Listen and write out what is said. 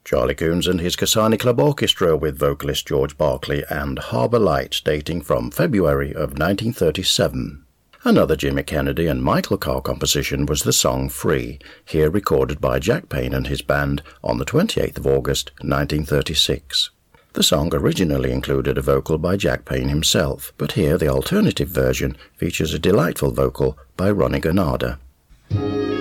Charlie Coons and his Casani Club Orchestra with vocalist George Barclay and Harbour Lights dating from February of 1937. Another Jimmy Kennedy and Michael Carr composition was the song Free, here recorded by Jack Payne and his band on the 28th of August 1936. The song originally included a vocal by Jack Payne himself, but here the alternative version features a delightful vocal by Ronnie Granada.